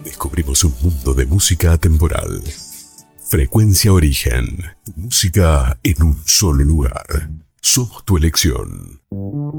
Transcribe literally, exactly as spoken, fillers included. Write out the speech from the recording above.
Descubrimos un mundo de música atemporal. Frecuencia Origen. Música en un solo lugar. Somos tu elección.